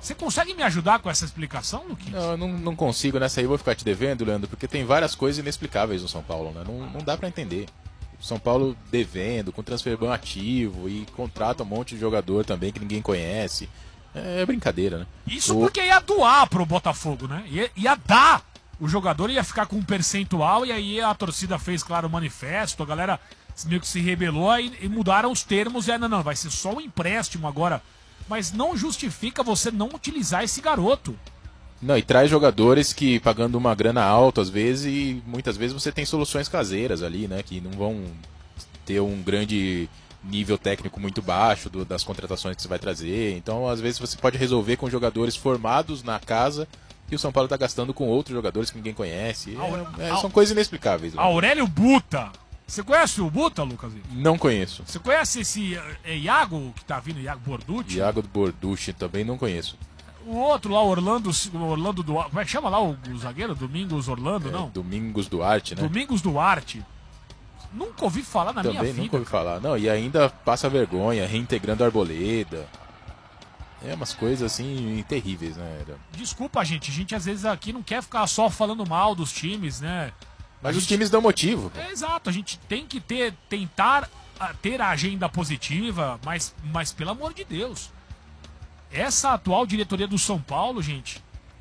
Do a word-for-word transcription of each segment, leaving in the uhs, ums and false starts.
Você consegue me ajudar com essa explicação, Luquinhas? Não, eu não, não consigo. Nessa aí eu vou ficar te devendo, Leandro, porque tem várias coisas inexplicáveis no São Paulo, né? Não, não dá pra entender. O São Paulo devendo, com transferban ativo e contrata um monte de jogador também que ninguém conhece. É brincadeira, né? Isso o... porque ia doar pro Botafogo, né? Ia, ia dar. O jogador ia ficar com um percentual e aí a torcida fez, claro, o manifesto, a galera meio que se rebelou e, e mudaram os termos e aí, não, não, vai ser só um empréstimo agora. Mas não justifica você não utilizar esse garoto. Não, e traz jogadores que pagando uma grana alta às vezes e muitas vezes você tem soluções caseiras ali, né? Que não vão ter um grande nível técnico muito baixo do, das contratações que você vai trazer. Então, às vezes você pode resolver com jogadores formados na casa que o São Paulo está gastando com outros jogadores que ninguém conhece. É, é, são coisas inexplicáveis. Né? Aurélio Buta. Você conhece o Buta, Lucas? Não conheço. Você conhece esse é, Iago que tá vindo, Iago Borducci? Iago Borducci também não conheço. O outro lá, Orlando, Orlando Duarte. Como é que chama lá o, o zagueiro? Domingos Orlando, é, não? Domingos Duarte, né? Domingos Duarte. Nunca ouvi falar na também minha vida. Nunca ouvi falar. Não, e ainda passa vergonha, reintegrando a Arboleda. É umas coisas assim terríveis, né? Desculpa, gente. A gente às vezes aqui não quer ficar só falando mal dos times, né? Mas a os gente... times dão motivo. É, exato, a gente tem que ter, tentar ter a agenda positiva, mas, mas pelo amor de Deus. Essa atual diretoria do São Paulo, gente,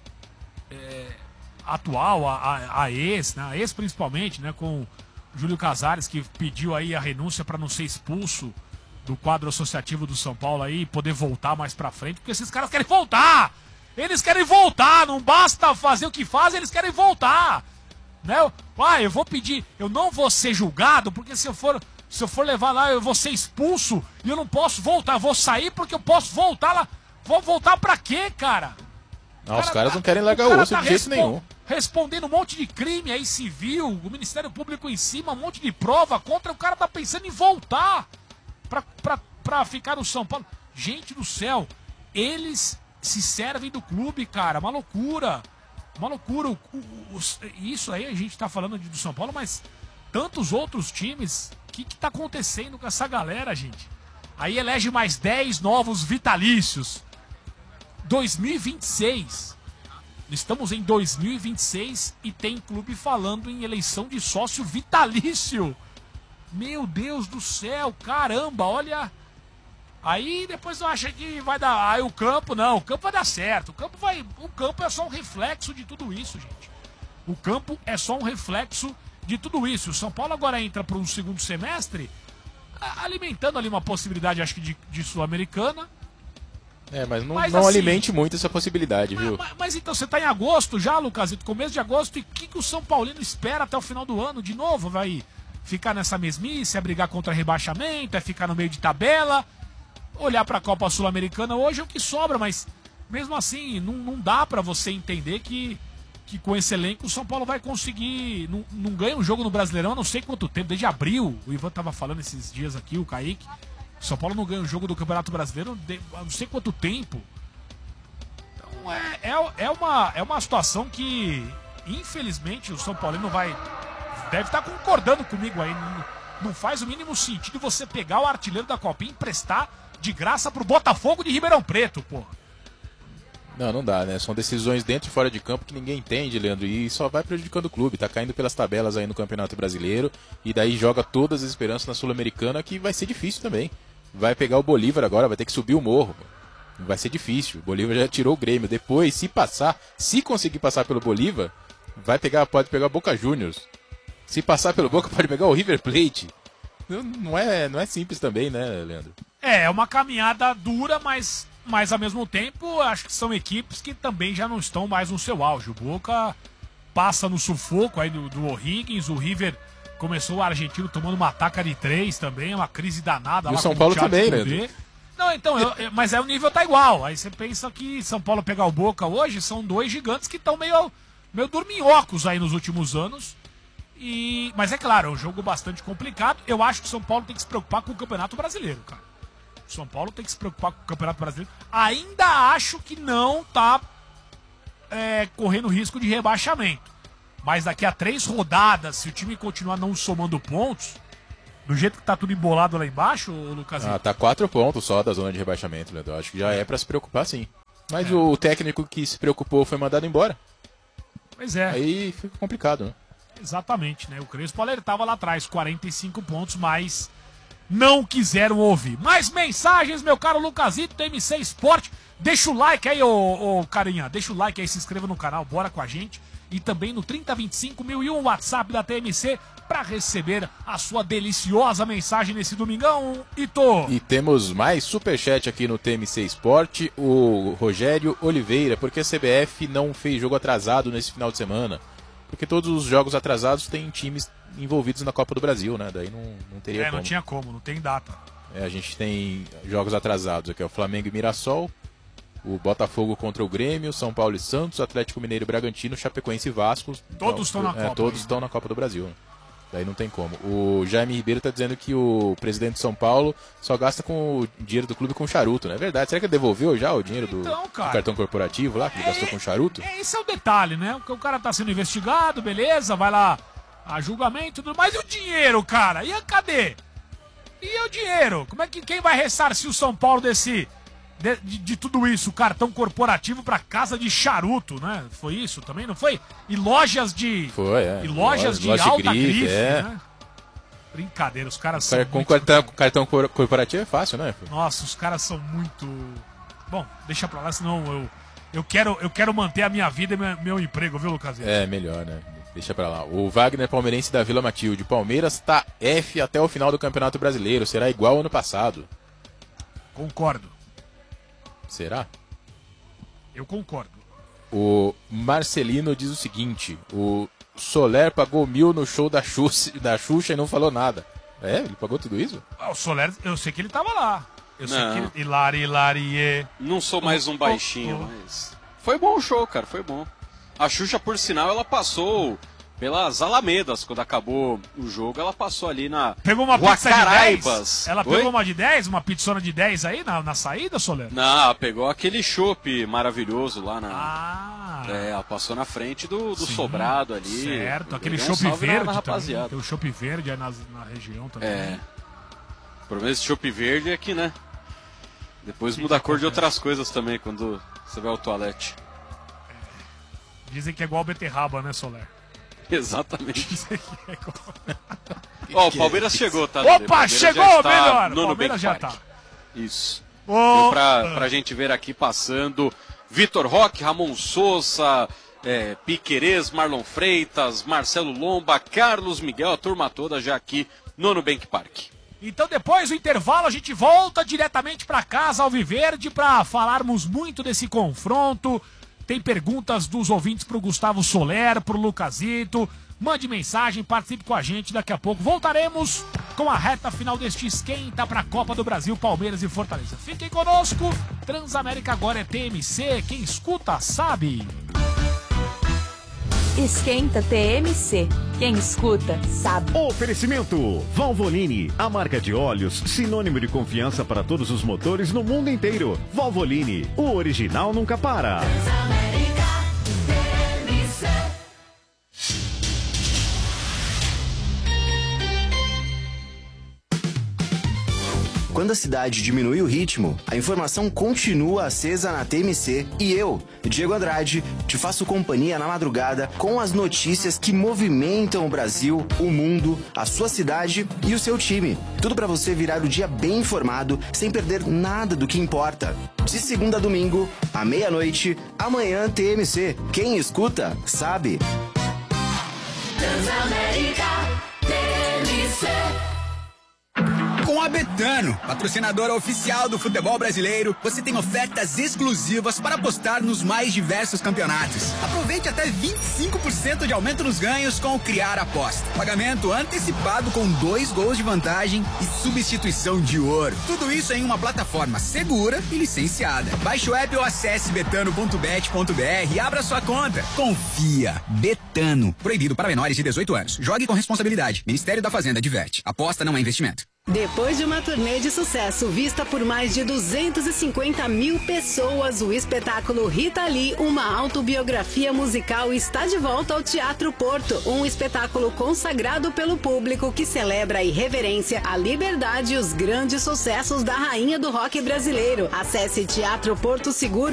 é, atual, a, a, a ex, né, a ex principalmente, né, com o Júlio Casares, que pediu aí a renúncia para não ser expulso do quadro associativo do São Paulo aí, poder voltar mais pra frente, porque esses caras querem voltar! Eles querem voltar, não basta fazer o que fazem, eles querem voltar! Né? Ah, eu vou pedir, eu não vou ser julgado, porque se eu for, se eu for levar lá, eu vou ser expulso e eu não posso voltar, eu vou sair porque eu posso voltar lá. Vou voltar pra quê, cara? Não, os caras tá, não querem largar o osso tá de jeito nenhum. Respondendo um monte de crime aí civil, o Ministério Público em cima, um monte de prova contra, o cara tá pensando em voltar pra, pra, pra ficar no São Paulo. Gente do céu, eles se servem do clube, cara, uma loucura. Uma loucura. O, o, o, isso aí a gente tá falando de, do São Paulo, mas tantos outros times, o que que tá acontecendo com essa galera, gente? Aí elege mais dez novos vitalícios. dois mil e vinte e seis. Estamos em dois mil e vinte e seis e tem clube falando em eleição de sócio vitalício. Meu Deus do céu, caramba, olha. Aí depois eu acho que vai dar. Aí o campo, não, o campo vai dar certo. O campo vai. O campo é só um reflexo de tudo isso, gente. O campo é só um reflexo de tudo isso. O São Paulo agora entra para um segundo semestre alimentando ali uma possibilidade, acho que, de, de Sul-Americana. É, mas não, mas, não assim, alimente muito essa possibilidade, mas, viu? Mas, mas então, você tá em agosto já, Lucasito, começo de agosto, e o que, que o São Paulino espera até o final do ano? De novo, vai ficar nessa mesmice, é brigar contra rebaixamento, é ficar no meio de tabela, olhar pra Copa Sul-Americana hoje é o que sobra, mas mesmo assim, não, não dá pra você entender que, que com esse elenco o São Paulo vai conseguir, não, não ganha um jogo no Brasileirão há não sei quanto tempo, desde abril, o Ivan tava falando esses dias aqui, o Kaique, São Paulo não ganha um jogo do Campeonato Brasileiro há não sei quanto tempo. Então é, é, é, uma, é uma situação que, infelizmente, o São Paulino vai. Deve estar concordando comigo aí. Não, não faz o mínimo sentido você pegar o artilheiro da Copinha e emprestar de graça pro Botafogo de Ribeirão Preto, pô. Não, não dá, né? São decisões dentro e fora de campo que ninguém entende, Leandro, e só vai prejudicando o clube. Tá caindo pelas tabelas aí no Campeonato Brasileiro e daí joga todas as esperanças na Sul-Americana, que vai ser difícil também. Vai pegar o Bolívar agora, vai ter que subir o morro. Vai ser difícil. O Bolívar já tirou o Grêmio. Depois, se passar, se conseguir passar pelo Bolívar, vai pegar, pode pegar o Boca Juniors. Se passar pelo Boca, pode pegar o River Plate. Não é, não é simples também, né, Leandro? É, é uma caminhada dura, mas, mas ao mesmo tempo, acho que são equipes que também já não estão mais no seu auge. O Boca passa no sufoco aí do, do O'Higgins, o River começou o argentino tomando uma taca de três também, uma crise danada. E lá o São Paulo também, né? Não, então, eu, eu, mas aí o nível tá igual. Aí você pensa que São Paulo pegar o Boca hoje, são dois gigantes que estão meio, meio dorminhocos aí nos últimos anos. E, mas é claro, é um jogo bastante complicado. Eu acho que o São Paulo tem que se preocupar com o Campeonato Brasileiro, cara. O São Paulo tem que se preocupar com o Campeonato Brasileiro. Ainda acho que não tá é, correndo risco de rebaixamento. Mas daqui a três rodadas, se o time continuar não somando pontos, do jeito que tá tudo embolado lá embaixo, Lucas. Ah, tá quatro pontos só da zona de rebaixamento, Leandro. Acho que já é pra se preocupar, sim. Mas É. o técnico que se preocupou foi mandado embora. Pois é. Aí fica complicado, né? Exatamente, né? O Crespo alertava lá atrás, quarenta e cinco pontos, mas não quiseram ouvir. Mais mensagens, meu caro Lucasito, do M C Sport. Deixa o like aí, ô, ô carinha. Deixa o like aí, se inscreva no canal, bora com a gente. E também no trinta vinte e cinco mil e um WhatsApp da T M C para receber a sua deliciosa mensagem nesse domingão, Ito. E temos mais superchat aqui no T M C Sport, o Rogério Oliveira, porque a C B F não fez jogo atrasado nesse final de semana. Porque todos os jogos atrasados têm times envolvidos na Copa do Brasil, né? Daí não, não teria É, como. não tinha como, não tem data. É, a gente tem jogos atrasados aqui, ó, Flamengo e Mirassol, o Botafogo contra o Grêmio, São Paulo e Santos, Atlético Mineiro e Bragantino, Chapecoense e Vasco. Todos estão na é, Copa. Todos estão na Copa do Brasil. Né? Daí não tem como. O Jaime Ribeiro está dizendo que o presidente de São Paulo só gasta com o dinheiro do clube com charuto, não é verdade? Será que ele devolveu já o dinheiro do, Então, cara, do cartão corporativo lá, que ele é, gastou com charuto? É, esse é o detalhe, né? Porque o cara tá sendo investigado, beleza, vai lá a julgamento e tudo mais. E o dinheiro, cara? E a cadê? E o dinheiro? Como é que quem vai ressarcir o São Paulo desse... De, de, de tudo isso, cartão corporativo pra casa de charuto, né? Foi isso também, não foi? E lojas de... Foi, é. E lojas de Loja alta grife, grife, é. né? Brincadeira, os caras Cara, são com muito... cartão, cartão cor- corporativo é fácil, né? Nossa, os caras são muito... Bom, deixa pra lá, senão eu... Eu quero, eu quero manter a minha vida e meu, meu emprego, viu, Lucas? É, melhor, né? Deixa pra lá. O Wagner Palmeirense da Vila Matilde. Palmeiras tá F até o final do Campeonato Brasileiro. Será igual ao ano passado. Concordo. Será? Eu concordo. O Marcelino diz o seguinte: o Soler pagou mil no show da Xuxa, da Xuxa e não falou nada. É? Ele pagou tudo isso? Ah, o Soler, eu sei que ele tava lá. Eu sei Não. que ele... Hilari, Hilarie. Não sou mais um baixinho, oh, oh. mas... Foi bom o show, cara, foi bom. A Xuxa, por sinal, ela passou pelas Alamedas. Quando acabou o jogo, ela passou ali na Pegou uma Rua pizza de Caraibas. dez? Ela Oi? pegou uma de dez? Uma pizzona de dez aí na, na saída, Soler? Não, pegou aquele chopp maravilhoso lá na... Ah, É, ela passou na frente do, do sim, sobrado ali. certo, aquele Deu um chopp salve na- verde na também. rapaziada. Tem o chopp verde aí na, na região também. É. O problema desse chopp verde é que, né? Depois Que muda a que cor de acontece? outras coisas também quando você vai ao toalete. Dizem que é igual beterraba, né, Soler? Exatamente. Dizem que é igual... Ó, o Palmeiras chegou, tá? Lele? Opa, Palmeiras chegou, já está melhor. no O Palmeiras Nubank já Park. tá. Isso. Ô, Deu pra, ah. pra gente ver aqui passando Vitor Roque, Ramon Souza, é, Piquerez, Marlon Freitas, Marcelo Lomba, Carlos Miguel, a turma toda já aqui no Nubank Park. Então depois do intervalo a gente volta diretamente para casa Alviverde para falarmos muito desse confronto. Tem perguntas dos ouvintes pro Gustavo Soler, pro Lucasito. Mande mensagem, participe com a gente. Daqui a pouco voltaremos com a reta final deste esquenta para a Copa do Brasil, Palmeiras e Fortaleza. Fiquem conosco. Transamérica agora é T M C. Quem escuta sabe. Esquenta T M C. Quem escuta, sabe. Oferecimento Valvoline, a marca de óleos sinônimo de confiança para todos os motores no mundo inteiro. Valvoline, o original nunca para. Quando a cidade diminui o ritmo, a informação continua acesa na T M C e eu, Diego Andrade, te faço companhia na madrugada com as notícias que movimentam o Brasil, o mundo, a sua cidade e o seu time. Tudo para você virar o dia bem informado, sem perder nada do que importa. De segunda a domingo, à meia-noite, amanhã T M C. Quem escuta, sabe. Transamérica T M C. Com a Betano, patrocinadora oficial do futebol brasileiro, você tem ofertas exclusivas para apostar nos mais diversos campeonatos. Aproveite até vinte e cinco por cento de aumento nos ganhos com o Criar Aposta. Pagamento antecipado com dois gols de vantagem e substituição de ouro. Tudo isso em uma plataforma segura e licenciada. Baixe o app ou acesse betano ponto bet ponto br e abra sua conta. Confia. Betano. Proibido para menores de dezoito anos. Jogue com responsabilidade. Ministério da Fazenda adverte. Aposta não é investimento. Depois de uma turnê de sucesso vista por mais de duzentas e cinquenta mil pessoas, o espetáculo Rita Lee, uma autobiografia musical, está de volta ao Teatro Porto. Um espetáculo consagrado pelo público que celebra a irreverência, a liberdade e os grandes sucessos da rainha do rock brasileiro. Acesse teatro porto seguro ponto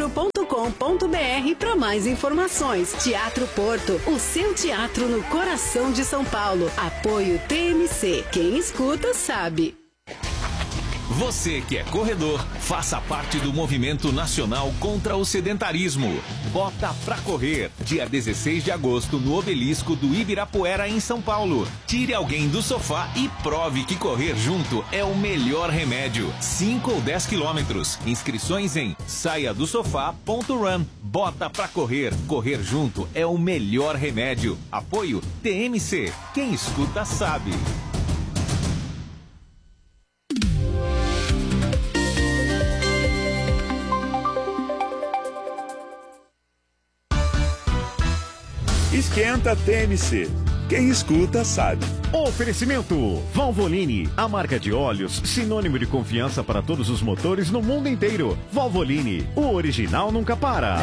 com ponto b r para mais informações. Teatro Porto, o seu teatro no coração de São Paulo. Apoio T M C. Quem escuta sabe. Você que é corredor, faça parte do movimento nacional contra o sedentarismo. Bota pra correr, dia dezesseis de agosto, no Obelisco do Ibirapuera, em São Paulo. Tire alguém do sofá e prove que correr junto é o melhor remédio. cinco ou dez quilômetros. Inscrições em saia do sofá ponto run. Bota pra correr. Correr junto é o melhor remédio. Apoio T M C. Quem escuta sabe. Esquenta T M C. Quem escuta sabe. Oferecimento Valvoline, a marca de óleos sinônimo de confiança para todos os motores no mundo inteiro. Valvoline, o original nunca para.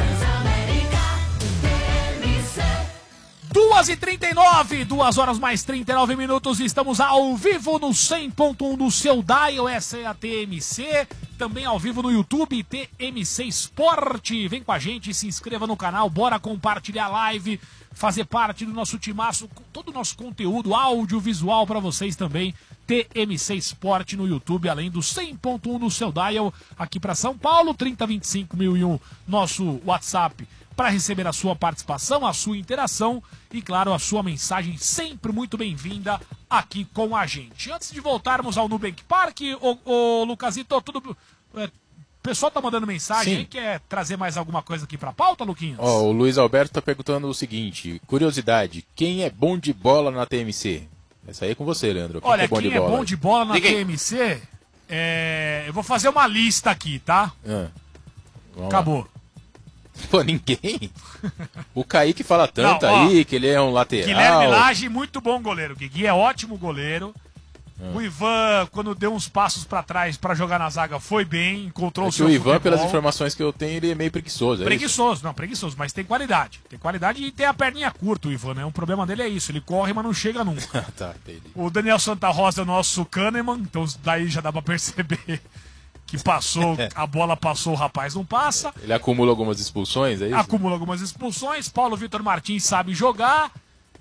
duas e trinta e nove, duas horas mais trinta e nove minutos, estamos ao vivo no cem ponto um do seu dial, essa é a T M C, também ao vivo no YouTube, T M C Esporte. Vem com a gente, se inscreva no canal, bora compartilhar a live, fazer parte do nosso timaço, todo o nosso conteúdo audiovisual para vocês também. T M C Esporte no YouTube, além do cem ponto um no seu dial, aqui para São Paulo, trinta, vinte e cinco, mil e um, nosso WhatsApp, para receber a sua participação, a sua interação e, claro, a sua mensagem sempre muito bem-vinda aqui com a gente. Antes de voltarmos ao Nubank Park, o, o Lucasito, tudo... É, o pessoal tá mandando mensagem, aí, quer trazer mais alguma coisa aqui pra pauta, Luquinhas? Ó, oh, o Luiz Alberto tá perguntando o seguinte, curiosidade, quem é bom de bola na T M C? Essa aí é com você, Leandro. Quem Olha, que é bom quem de é bola? bom de bola na T M C, é... eu vou fazer uma lista aqui, tá? Ah, acabou. Lá. Pô, ninguém? O Kaique fala tanto Não, ó, aí, que ele é um lateral. Guilherme Lage, muito bom goleiro. Guigui é ótimo goleiro. Ah. O Ivan, quando deu uns passos pra trás pra jogar na zaga, foi bem, encontrou é o seu o Ivan, futebol. pelas informações que eu tenho, ele é meio preguiçoso, é Preguiçoso, isso? não, preguiçoso, mas tem qualidade. Tem qualidade e tem a perninha curta, o Ivan, né? O problema dele é isso, ele corre, mas não chega nunca. Tá, entendi. O Daniel Santa Rosa é o nosso Kahneman, então daí já dá pra perceber que passou, a bola passou, o rapaz não passa. Ele acumula algumas expulsões, é isso? Acumula algumas expulsões. Paulo Vitor Martins sabe jogar.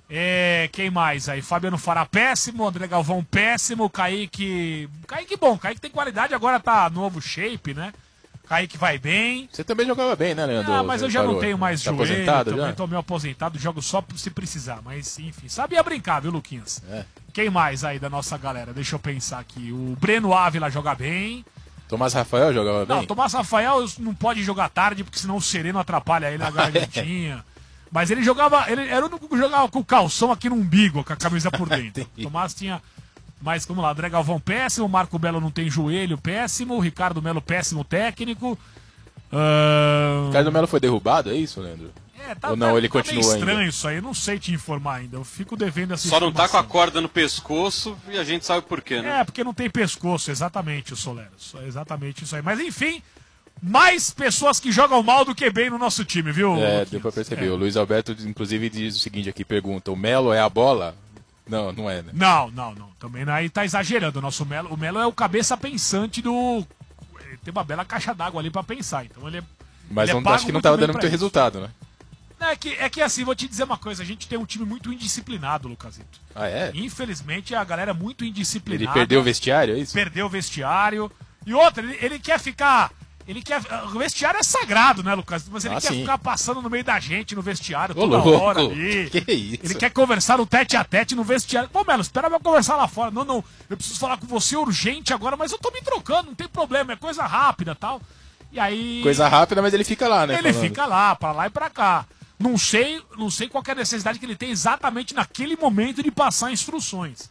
É, quem mais aí? Fabiano Fará péssimo, André Galvão péssimo, Kaique... Kaique bom, Kaique tem qualidade, agora tá novo shape, né? Kaique vai bem. Você também jogava bem, né, Leandro? Ah, mas eu já parou. não tenho mais tá joelho, aposentado também já? tô meio aposentado, jogo só se precisar, mas enfim, sabia brincar, viu, Luquinhas? É. Quem mais aí da nossa galera? Deixa eu pensar aqui. O Breno Ávila joga bem. Tomás Rafael jogava bem? Não, Tomás Rafael não pode jogar tarde, porque senão o Sereno atrapalha ele na gargantinha. Mas ele jogava, ele era o único que jogava com o calção aqui no umbigo, com a camisa por dentro. Tomás tinha, mas vamos lá, André Galvão péssimo, Marco Belo não tem joelho péssimo, Ricardo Melo péssimo técnico. Uh... Ricardo Melo foi derrubado, é isso, Leandro? É, tá, Ou não, tá, ele tá continua meio ainda? estranho isso aí, eu não sei te informar ainda, eu fico devendo essa Só não tá com a informação. corda no pescoço e a gente sabe por quê, né? É, porque não tem pescoço, exatamente, o Solero. Exatamente isso aí. Mas enfim, mais pessoas que jogam mal do que bem no nosso time, viu? É, Luquinhas? deu pra perceber. É. O Luiz Alberto, inclusive, diz o seguinte aqui, pergunta, o Melo é a bola? Não, não é, né? Não, não, não. Também aí tá exagerando. O nosso Melo, o Melo é o cabeça pensante do... Ele tem uma bela caixa d'água ali pra pensar, então ele é... Mas ele não, é acho que não muito tava bem dando pra muito isso. resultado, né? É que, é que assim, vou te dizer uma coisa, a gente tem um time muito indisciplinado, Lucasito. Ah, é? Infelizmente, a galera é muito indisciplinada. Ele perdeu o vestiário, é isso? Perdeu o vestiário. E outra, ele, ele quer ficar... Ele quer... O vestiário é sagrado, né, Lucas? Mas ele Ah, quer sim. ficar passando no meio da gente, no vestiário, Ô, toda louco, hora ali. que isso? Ele quer conversar no tete a tete no vestiário. Pô, Melo, espera eu conversar lá fora. Não, não, eu preciso falar com você urgente agora, mas eu tô me trocando, não tem problema, é coisa rápida e tal. E aí... Coisa rápida, mas ele fica lá, né? Ele falando. fica lá, pra lá e pra cá. Não sei, não sei qual que é a necessidade que ele tem exatamente naquele momento de passar instruções.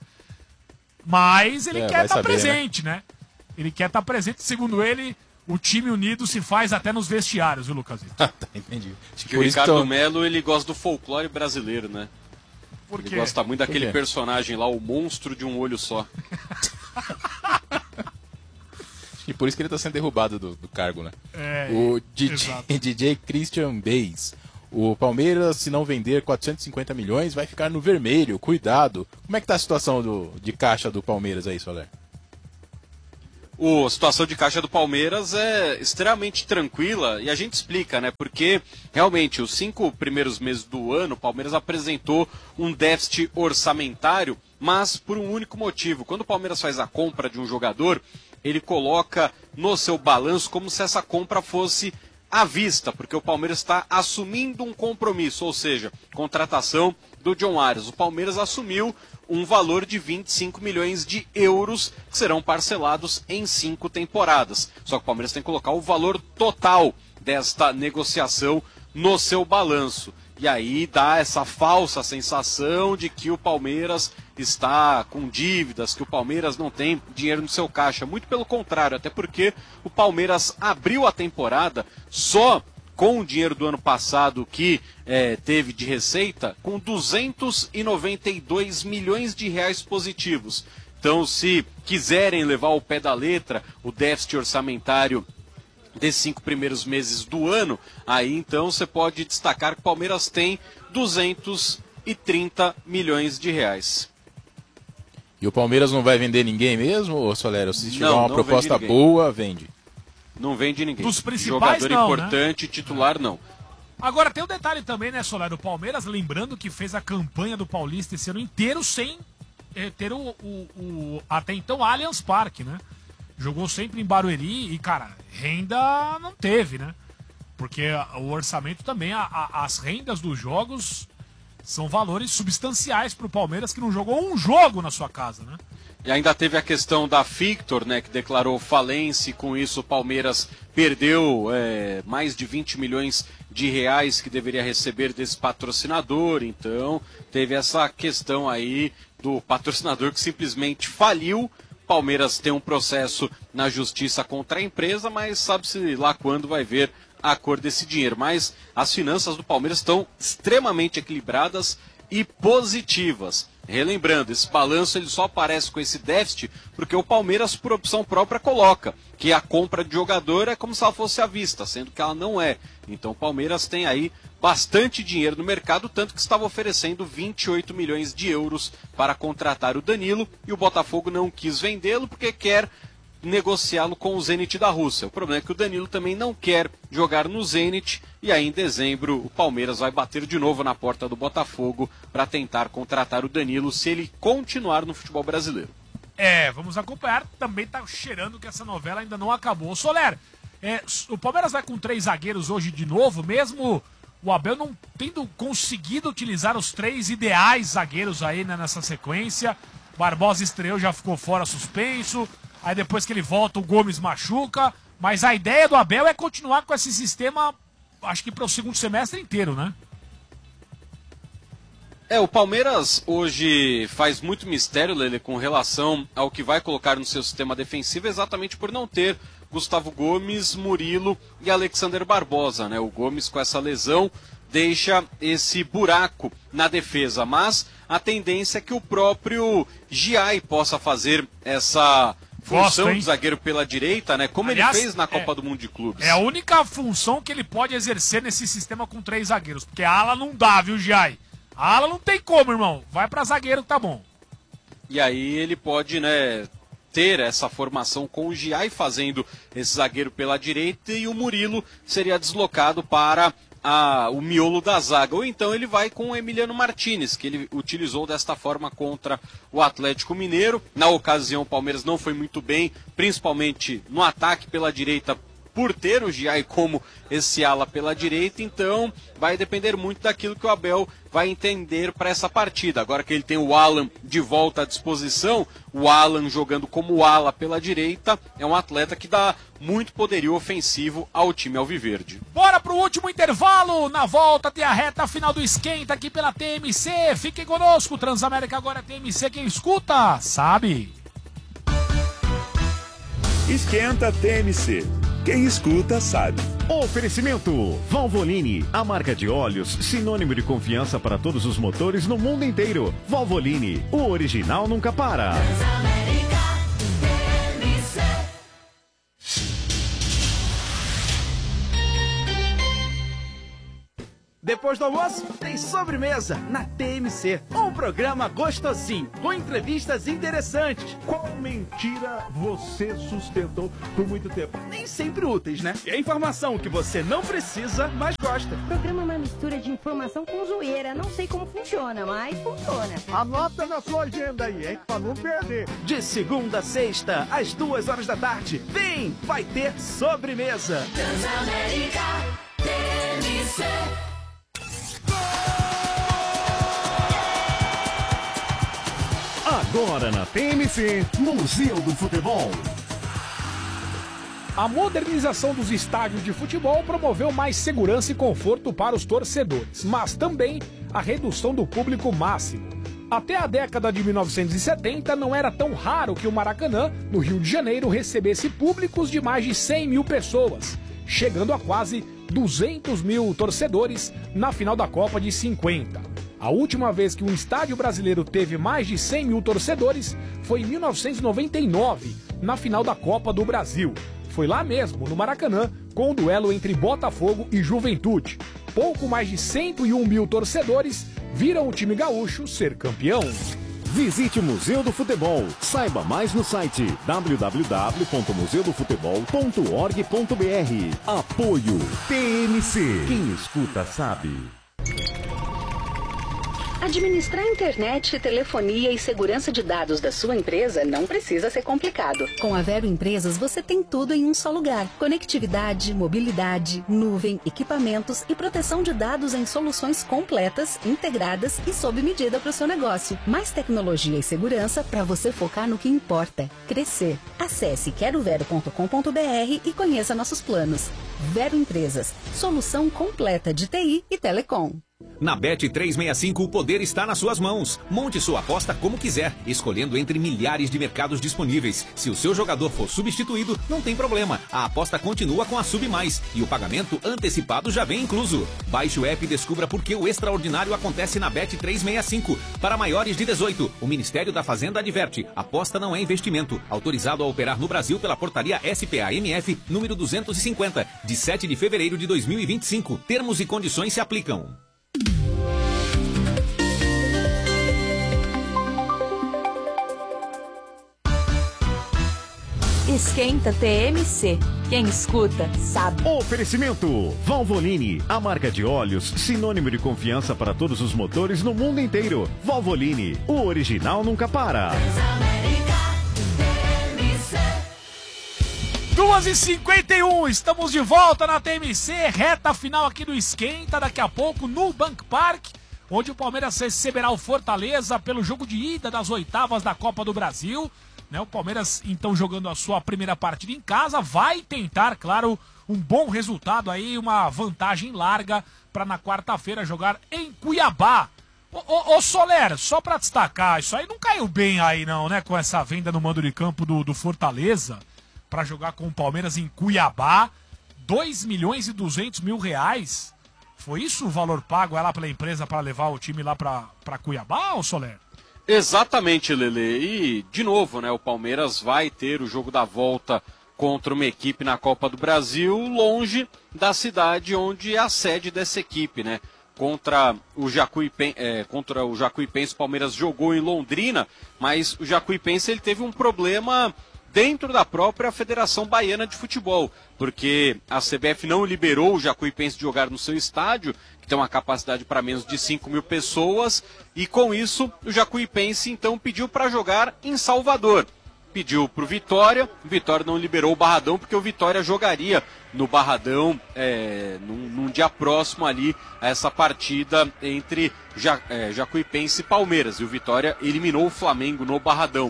Mas ele É, quer vai estar saber, presente, né? Ele quer estar presente. Segundo ele, o time unido se faz até nos vestiários, viu, Lucas? Tá, entendi. Acho que Por o isso Ricardo que eu- Melo, ele gosta do folclore brasileiro, né? Por Ele quê? gosta muito Por daquele quê? personagem lá, o monstro de um olho só. E por isso que ele tá sendo derrubado do, do cargo, né? É, o D J, exato. D J Christian Bays. O Palmeiras, se não vender quatrocentos e cinquenta milhões, vai ficar no vermelho. Cuidado. Como é que tá a situação do, de caixa do Palmeiras aí, Soler? O, a situação de caixa do Palmeiras é extremamente tranquila e a gente explica, né? Porque realmente os cinco primeiros meses do ano o Palmeiras apresentou um déficit orçamentário, mas por um único motivo. Quando o Palmeiras faz a compra de um jogador, ele coloca no seu balanço como se essa compra fosse à vista, porque o Palmeiras está assumindo um compromisso, ou seja, contratação do John Arias. O Palmeiras assumiu um valor de vinte e cinco milhões de euros que serão parcelados em cinco temporadas. Só que o Palmeiras tem que colocar o valor total desta negociação no seu balanço. E aí dá essa falsa sensação de que o Palmeiras está com dívidas, que o Palmeiras não tem dinheiro no seu caixa. Muito pelo contrário, até porque o Palmeiras abriu a temporada só com o dinheiro do ano passado que é, teve de receita, com duzentos e noventa e dois milhões de reais positivos. Então, se quiserem levar ao pé da letra o déficit orçamentário desses cinco primeiros meses do ano, aí então você pode destacar que o Palmeiras tem duzentos e trinta milhões de reais. E o Palmeiras não vai vender ninguém mesmo, ô Solério? Se tiver não, uma não proposta vende boa, vende. Não vende ninguém. Dos principais, jogador não, importante, né? titular, não. Agora tem um detalhe também, né, Soler? O Palmeiras, lembrando que fez a campanha do Paulista esse ano inteiro sem eh, ter o, o, o até então Allianz Parque, né? Jogou sempre em Barueri e, cara, renda não teve, né? Porque o orçamento também, a, a, as rendas dos jogos são valores substanciais para o Palmeiras, que não jogou um jogo na sua casa, né? E ainda teve a questão da Victor, né, que declarou falência, e com isso o Palmeiras perdeu é, mais de vinte milhões de reais que deveria receber desse patrocinador. Então teve essa questão aí do patrocinador que simplesmente faliu. Palmeiras tem um processo na justiça contra a empresa, mas sabe-se lá quando vai ver a cor desse dinheiro. Mas as finanças do Palmeiras estão extremamente equilibradas e positivas. Relembrando, esse balanço ele só aparece com esse déficit porque o Palmeiras, por opção própria, coloca que a compra de jogador é como se ela fosse à vista, sendo que ela não é. Então o Palmeiras tem aí bastante dinheiro no mercado, tanto que estava oferecendo vinte e oito milhões de euros para contratar o Danilo, e o Botafogo não quis vendê-lo porque quer negociá-lo com o Zenit da Rússia. O problema é que o Danilo também não quer jogar no Zenit, e aí em dezembro o Palmeiras vai bater de novo na porta do Botafogo para tentar contratar o Danilo se ele continuar no futebol brasileiro. É, vamos acompanhar. Também tá cheirando que essa novela ainda não acabou. Soler, é, o Palmeiras vai com três zagueiros hoje de novo, mesmo o Abel não tendo conseguido utilizar os três ideais zagueiros aí, né, nessa sequência. Barbosa estreou, já ficou fora suspenso. Aí depois que ele volta, o Gomes machuca. Mas a ideia do Abel é continuar com esse sistema, acho que para o segundo semestre inteiro, né? É, o Palmeiras hoje faz muito mistério, Lele, com relação ao que vai colocar no seu sistema defensivo, exatamente por não ter Gustavo Gomes, Murilo e Alexander Barbosa, né? O Gomes, com essa lesão, deixa esse buraco na defesa, mas a tendência é que o próprio Giai possa fazer essa função Gosto, de zagueiro pela direita, né? Como Aliás, ele fez na Copa é, do Mundo de Clubes. É a única função que ele pode exercer nesse sistema com três zagueiros, porque a ala não dá, viu, Giai? A ala não tem como, irmão. Vai pra zagueiro que tá bom. E aí ele pode, né, ter essa formação com o Giai fazendo esse zagueiro pela direita, e o Murilo seria deslocado para a, o miolo da zaga. Ou então ele vai com o Emiliano Martinez, que ele utilizou desta forma contra o Atlético Mineiro. Na ocasião o Palmeiras não foi muito bem, principalmente no ataque pela direita, por ter o Giai como esse ala pela direita. Então vai depender muito daquilo que o Abel vai entender para essa partida. Agora que ele tem o Alan de volta à disposição, o Alan jogando como ala pela direita, é um atleta que dá muito poderio ofensivo ao time alviverde. Bora pro último intervalo. Na volta tem a reta final do Esquenta aqui pela T M C. Fiquem conosco. Transamérica agora é T M C. Quem escuta, sabe. Esquenta T M C. Quem escuta sabe. Oferecimento Valvoline, a marca de óleos sinônimo de confiança para todos os motores no mundo inteiro. Valvoline, o original nunca para. Depois do almoço, tem sobremesa na T M C. Um programa gostosinho, com entrevistas interessantes. Qual mentira você sustentou por muito tempo? Nem sempre úteis, né? É informação que você não precisa, mas gosta. O programa é uma mistura de informação com zoeira. Não sei como funciona, mas funciona. Anota na sua agenda aí, hein? Pra não perder. De segunda a sexta, às duas horas da tarde. Vem, vai ter sobremesa. Transamérica T M C. Agora na T M C, Museu do Futebol. A modernização dos estádios de futebol promoveu mais segurança e conforto para os torcedores, mas também a redução do público máximo. Até a década de mil novecentos e setenta, não era tão raro que o Maracanã, no Rio de Janeiro, recebesse públicos de mais de cem mil pessoas, chegando a quase duzentos mil torcedores na final da Copa de cinquenta. A última vez que um estádio brasileiro teve mais de cem mil torcedores foi em mil novecentos e noventa e nove, na final da Copa do Brasil. Foi lá mesmo, no Maracanã, com o duelo entre Botafogo e Juventude. Pouco mais de cento e um mil torcedores viram o time gaúcho ser campeão. Visite o Museu do Futebol. Saiba mais no site w w w ponto museu do futebol ponto org ponto b r. Apoio T M C. Quem escuta sabe. Administrar internet, telefonia e segurança de dados da sua empresa não precisa ser complicado. Com a Vero Empresas você tem tudo em um só lugar. Conectividade, mobilidade, nuvem, equipamentos e proteção de dados em soluções completas, integradas e sob medida para o seu negócio. Mais tecnologia e segurança para você focar no que importa: crescer. Acesse quero vero ponto com ponto b r e conheça nossos planos. Vero Empresas, solução completa de T I e telecom. Na Bet trezentos e sessenta e cinco, o poder está nas suas mãos. Monte sua aposta como quiser, escolhendo entre milhares de mercados disponíveis. Se o seu jogador for substituído, não tem problema. A aposta continua com a Sub Mais e o pagamento antecipado já vem incluso. Baixe o app e descubra por que o extraordinário acontece na Bet trezentos e sessenta e cinco. Para maiores de dezoito, o Ministério da Fazenda adverte: aposta não é investimento. Autorizado a operar no Brasil pela portaria S P A M F número duzentos e cinquenta, de sete de fevereiro de dois mil e vinte e cinco. Termos e condições se aplicam. Esquenta T M C. Quem escuta, sabe. Oferecimento Valvoline, a marca de óleos sinônimo de confiança para todos os motores no mundo inteiro. Valvoline, o original nunca para. duas e cinquenta e um, estamos de volta na T M C, reta final aqui do Esquenta, daqui a pouco no Bank Park, onde o Palmeiras receberá o Fortaleza pelo jogo de ida das oitavas da Copa do Brasil. Né, o Palmeiras, então, jogando a sua primeira partida em casa, vai tentar, claro, um bom resultado aí, uma vantagem larga para na quarta-feira jogar em Cuiabá. Ô, ô, ô Soler, só para destacar, isso aí não caiu bem aí não, né, com essa venda no mando de campo do, do Fortaleza para jogar com o Palmeiras em Cuiabá, dois milhões e duzentos mil reais. Foi isso o valor pago lá pela empresa para levar o time lá para Cuiabá, ô Soler? Exatamente, Lelê. E, de novo, né, o Palmeiras vai ter o jogo da volta contra uma equipe na Copa do Brasil, longe da cidade onde é a sede dessa equipe, né? Contra o Jacuipense, é, contra o Jacuipense, o Palmeiras jogou em Londrina, mas o Jacuipense ele teve um problema dentro da própria Federação Baiana de Futebol, porque a C B F não liberou o Jacuipense de jogar no seu estádio, que tem uma capacidade para menos de cinco mil pessoas, e com isso o Jacuipense então pediu para jogar em Salvador. Pediu para o Vitória, o Vitória não liberou o Barradão, porque o Vitória jogaria no Barradão é, num, num dia próximo ali a essa partida entre ja, é, Jacuipense e Palmeiras, e o Vitória eliminou o Flamengo no Barradão.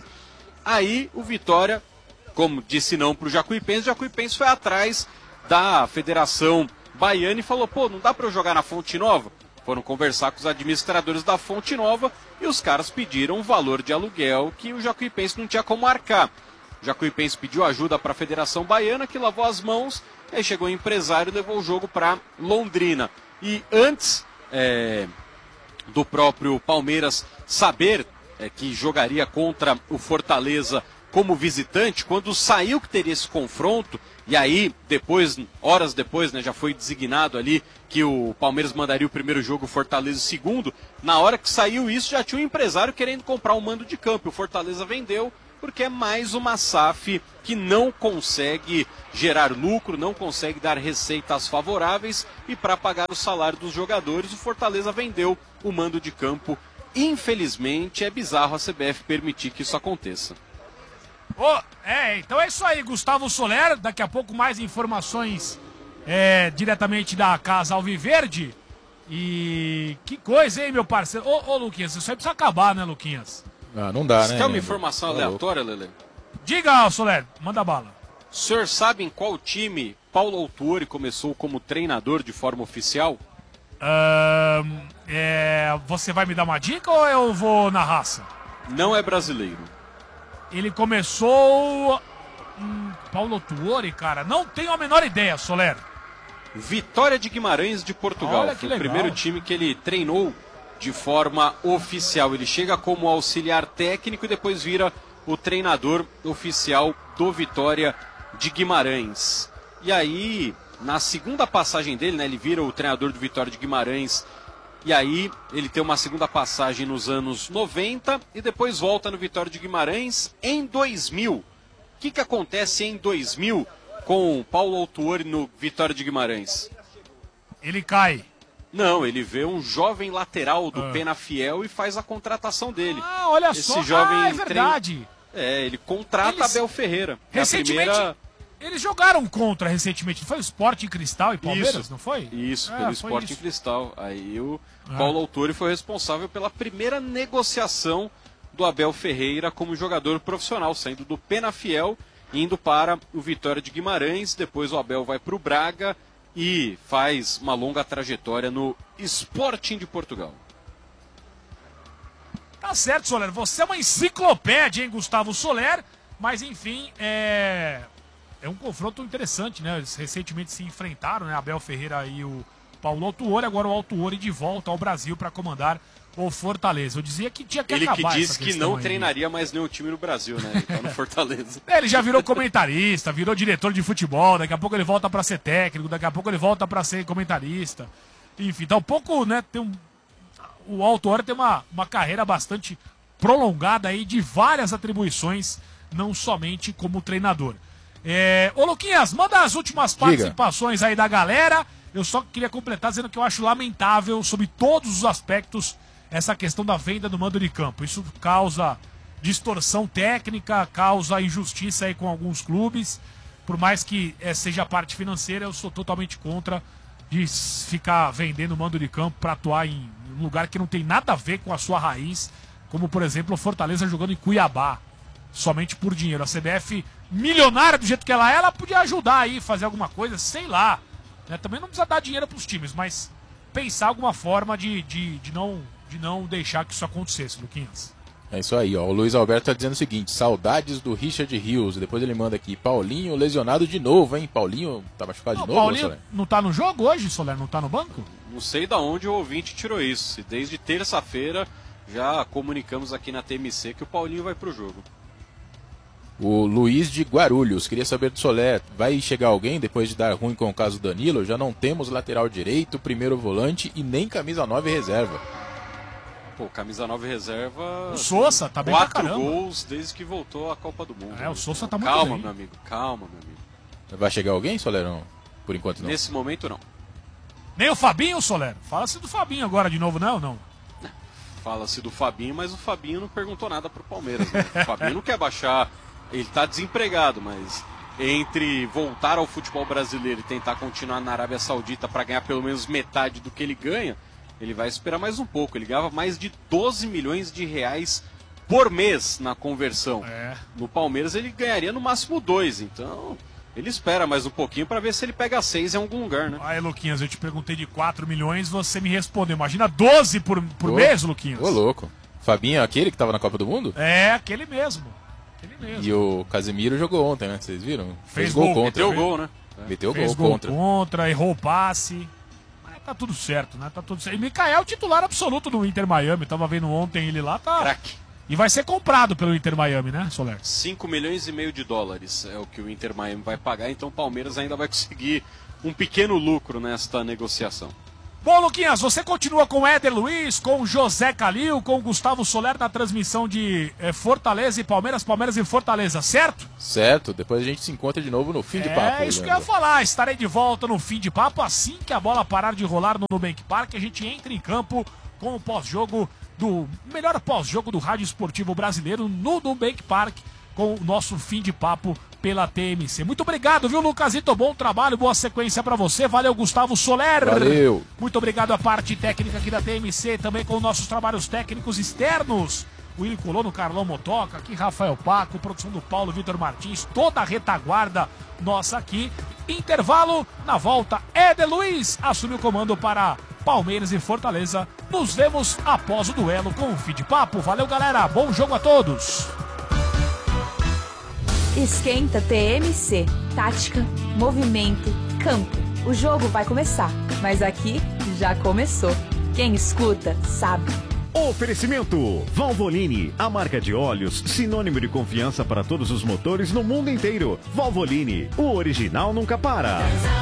Aí o Vitória, como disse não para o Jacuipense, o Jacuipense foi atrás da Federação Baiana e falou: pô, não dá para eu jogar na Fonte Nova? Foram conversar com os administradores da Fonte Nova e os caras pediram um valor de aluguel que o Jacuipense não tinha como arcar. O Jacuipense pediu ajuda para a Federação Baiana, que lavou as mãos, aí chegou o empresário e levou o jogo para Londrina. E antes é, do próprio Palmeiras saber é, que jogaria contra o Fortaleza como visitante, quando saiu que teria esse confronto, e aí depois, horas depois, né, já foi designado ali que o Palmeiras mandaria o primeiro jogo, o Fortaleza o segundo. Na hora que saiu isso, já tinha um empresário querendo comprar um mando de campo. O Fortaleza vendeu, porque é mais uma S A F que não consegue gerar lucro, não consegue dar receitas favoráveis, e para pagar o salário dos jogadores, o Fortaleza vendeu o mando de campo. Infelizmente, é bizarro a C B F permitir que isso aconteça. Oh, é, então é isso aí, Gustavo Soler. Daqui a pouco mais informações é, diretamente da Casa Alviverde. E que coisa, hein, meu parceiro? Ô, ô Luquinhas, isso aí precisa acabar, né, Luquinhas? Ah, não dá, Você né? quer uma informação Tá aleatória, Lele? Diga, Soler, manda bala. O senhor sabe em qual time Paulo Autuori começou como treinador de forma oficial? Ahn, é, você vai me dar uma dica ou eu vou na raça? Não é brasileiro. Ele começou... Hum, Paulo Autuori, cara, não tenho a menor ideia, Soler. Vitória de Guimarães de Portugal. Olha que Foi o legal. primeiro time que ele treinou de forma oficial. Ele chega como auxiliar técnico e depois vira o treinador oficial do Vitória de Guimarães. E aí, na segunda passagem dele, né, ele vira o treinador do Vitória de Guimarães. E aí, ele tem uma segunda passagem nos anos noventa e depois volta no Vitória de Guimarães em dois mil. O que, que acontece em dois mil com Paulo Autuori no Vitória de Guimarães? Ele cai. Não, ele vê um jovem lateral do Ah. Penafiel e faz a contratação dele. Ah, olha Esse só, jovem ah, é trein- verdade. É, ele contrata Eles- Abel Ferreira. É a Recentemente, primeira... eles jogaram contra recentemente. Foi o Sporting Cristal e Palmeiras, Isso. não foi? Isso, Ah, pelo foi Sporting isso. Cristal. Aí o Ah. Paulo Autuori foi responsável pela primeira negociação do Abel Ferreira como jogador profissional, saindo do Penafiel, indo para o Vitória de Guimarães. Depois o Abel vai para o Braga e faz uma longa trajetória no Sporting de Portugal. Tá certo, Soler. Você é uma enciclopédia, hein, Gustavo Soler? Mas, enfim, é... é um confronto interessante, né? Eles recentemente se enfrentaram, né? Abel Ferreira e o Paulo Autuori. Agora o Autuori de volta ao Brasil para comandar o Fortaleza. Eu dizia que tinha que Ele que acabar essa disse que questão não aí. treinaria mais nenhum time no Brasil, né? Ele tá no Fortaleza. É, ele já virou comentarista, virou diretor de futebol, daqui a pouco ele volta para ser técnico, daqui a pouco ele volta para ser comentarista. Enfim, tá um pouco, né, tem um... o Autuori tem uma, uma carreira bastante prolongada aí de várias atribuições, não somente como treinador. É... Ô Luquinhas, manda as últimas Diga. participações aí da galera. Eu só queria completar dizendo que eu acho lamentável, sob todos os aspectos, essa questão da venda do mando de campo. Isso causa distorção técnica, causa injustiça aí com alguns clubes. Por mais que eh, seja a parte financeira, eu sou totalmente contra de s- ficar vendendo mando de campo para atuar em um lugar que não tem nada a ver com a sua raiz, como por exemplo o Fortaleza jogando em Cuiabá, somente por dinheiro. A C B F, milionária do jeito que ela é, ela podia ajudar aí, fazer alguma coisa, sei lá. Né? Também não precisa dar dinheiro para os times, mas pensar alguma forma de, de, de, não, de não deixar que isso acontecesse, Luquinhas. É isso aí, ó. O Luiz Alberto tá dizendo o seguinte: saudades do Richard Rios. Depois ele manda aqui: Paulinho lesionado de novo, hein? Paulinho tá machucado Não, de novo, Paulinho Soler? não tá no jogo hoje, Soler? Não tá no banco? Não sei da onde o ouvinte tirou isso. E desde terça-feira já comunicamos aqui na T M C que o Paulinho vai pro jogo. O Luiz de Guarulhos, queria saber do Soler, vai chegar alguém depois de dar ruim com o caso Danilo? Já não temos lateral direito, primeiro volante e nem camisa nove reserva. Pô, camisa nove reserva... O Sousa tá bem pra Quatro caramba. gols desde que voltou à Copa do Mundo. É, o Sousa tá muito Calma, bem. meu amigo, calma, meu amigo. Vai chegar alguém, Solerão? Por enquanto não. Nesse momento, não. Nem o Fabinho, Soler? Fala-se do Fabinho agora de novo, não? Não. Fala-se do Fabinho, mas o Fabinho não perguntou nada pro Palmeiras. Né? O Fabinho não quer baixar... Ele tá desempregado, mas entre voltar ao futebol brasileiro e tentar continuar na Arábia Saudita para ganhar pelo menos metade do que ele ganha, ele vai esperar mais um pouco. Ele ganhava mais de doze milhões de reais por mês na conversão. É. No Palmeiras ele ganharia no máximo dois, então ele espera mais um pouquinho para ver se ele pega seis em algum lugar, né? Aí, Luquinhas, eu te perguntei de quatro milhões, você me respondeu. Imagina doze por, por Ô, mês, Luquinhas? Ô, louco. Fabinho é aquele que tava na Copa do Mundo? É, aquele mesmo. Aquele mesmo. E o Casemiro jogou ontem, né? Vocês viram? Fez gol. contra. Meteu gol, né? Meteu Fez gol, gol contra. contra, errou o passe. Mas tá tudo certo, né? Tá tudo certo. E Mikael, titular absoluto do Inter Miami. Tava vendo ontem ele lá, tá. Craque. E vai ser comprado pelo Inter Miami, né, Soler? cinco milhões e meio de dólares é o que o Inter Miami vai pagar, então o Palmeiras ainda vai conseguir um pequeno lucro nesta negociação. Bom, Luquinhas, você continua com o Éder Luiz, com o José Calil, com o Gustavo Soler na transmissão de eh, Fortaleza e Palmeiras, Palmeiras e Fortaleza, certo? Certo, depois a gente se encontra de novo no fim de papo. É isso que eu ia falar, estarei de volta no fim de papo assim que a bola parar de rolar no Nubank Park, a gente entra em campo com o pós-jogo do melhor pós-jogo do rádio esportivo brasileiro no Nubank Park, com o nosso fim de papo pela T M C. Muito obrigado, viu, Lucasito? Bom trabalho, boa sequência pra você. Valeu, Gustavo Soler. Valeu. Muito obrigado à parte técnica aqui da T M C, também com nossos trabalhos técnicos externos. Willi Colono, Carlão Motoca, aqui Rafael Paco, produção do Paulo Vitor Martins, toda a retaguarda nossa aqui. Intervalo, na volta, Éder Luiz assume o comando para Palmeiras e Fortaleza. Nos vemos após o duelo com o fim de papo. Valeu, galera. Bom jogo a todos. Esquenta T M C. Tática, movimento, campo. O jogo vai começar, mas aqui já começou. Quem escuta, sabe. Oferecimento Valvoline, a marca de óleos, sinônimo de confiança para todos os motores no mundo inteiro. Valvoline, o original nunca para.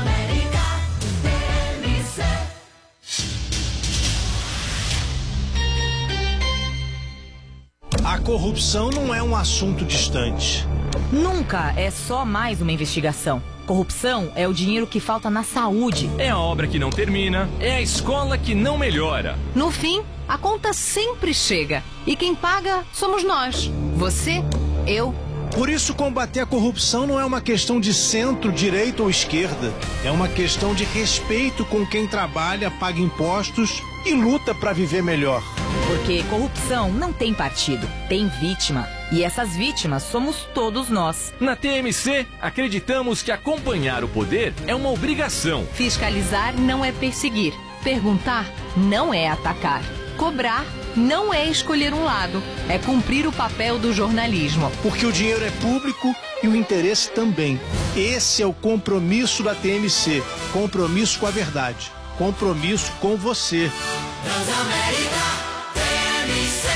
A corrupção não é um assunto distante. Nunca é só mais uma investigação. Corrupção é o dinheiro que falta na saúde. É a obra que não termina, é a escola que não melhora. No fim, a conta sempre chega. E quem paga somos nós. Você, eu. Por isso, combater a corrupção não é uma questão de centro, direita ou esquerda. É uma questão de respeito com quem trabalha, paga impostos e luta para viver melhor. Porque corrupção não tem partido, tem vítima. E essas vítimas somos todos nós. Na T M C, acreditamos que acompanhar o poder é uma obrigação. Fiscalizar não é perseguir. Perguntar não é atacar. Cobrar não é escolher um lado. É cumprir o papel do jornalismo. Porque o dinheiro é público e o interesse também. Esse é o compromisso da T M C. Compromisso com a verdade. Compromisso com você. Transamérica T M C.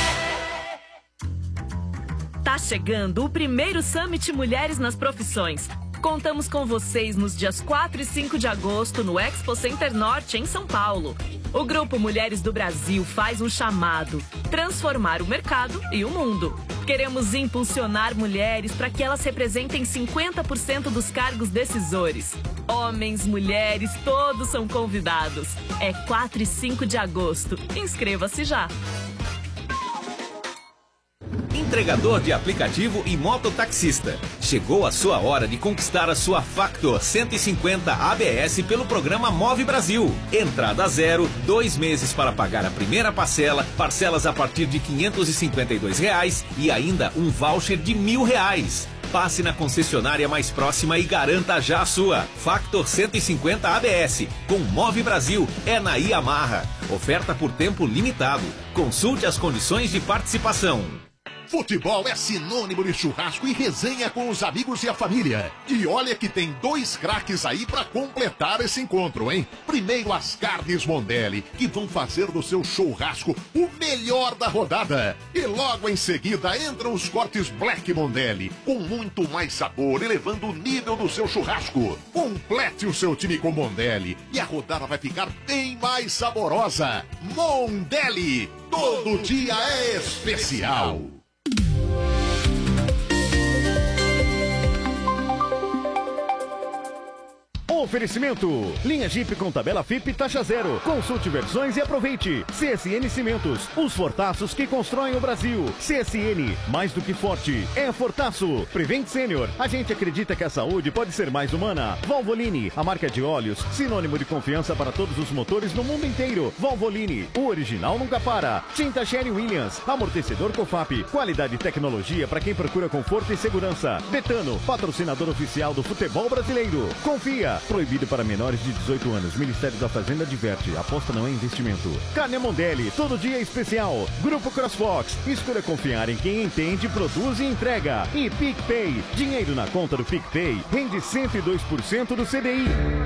Tá chegando o primeiro Summit Mulheres nas Profissões. Contamos com vocês nos dias quatro e cinco de agosto no Expo Center Norte, em São Paulo. O Grupo Mulheres do Brasil faz um chamado: transformar o mercado e o mundo. Queremos impulsionar mulheres para que elas representem cinquenta por cento dos cargos decisores. Homens, mulheres, todos são convidados. É quatro e cinco de agosto. Inscreva-se já. Entregador de aplicativo e mototaxista. Chegou a sua hora de conquistar a sua Factor cento e cinquenta A B S pelo programa Move Brasil. Entrada zero, dois meses para pagar a primeira parcela, parcelas a partir de quinhentos e cinquenta e dois reais e ainda um voucher de mil reais. Passe na concessionária mais próxima e garanta já a sua. Factor cento e cinquenta A B S, com Move Brasil, é na Yamaha. Oferta por tempo limitado. Consulte as condições de participação. Futebol é sinônimo de churrasco e resenha com os amigos e a família. E olha que tem dois craques aí pra completar esse encontro, hein? Primeiro as carnes Mondelli, que vão fazer do seu churrasco o melhor da rodada. E logo em seguida entram os cortes Black Mondelli, com muito mais sabor, elevando o nível do seu churrasco. Complete o seu time com Mondelli e a rodada vai ficar bem mais saborosa. Mondelli, todo dia é especial. Oferecimento, linha Jeep com tabela F I P taxa zero. Consulte versões e aproveite. C S N Cimentos, os fortaços que constroem o Brasil. C S N, mais do que forte, é fortaço. Prevent Senior, a gente acredita que a saúde pode ser mais humana. Valvoline, a marca de óleos, sinônimo de confiança para todos os motores no mundo inteiro. Valvoline, o original nunca para. Tinta Sherwin Williams, amortecedor Cofap, qualidade e tecnologia para quem procura conforto e segurança. Betano, patrocinador oficial do futebol brasileiro. Confia. Proibido para menores de dezoito anos. Ministério da Fazenda adverte. Aposta não é investimento. Carne Mondelli, todo dia é especial. Grupo CrossFox. Escolha confiar em quem entende, produz e entrega. E PicPay. Dinheiro na conta do PicPay rende cento e dois por cento do C D I.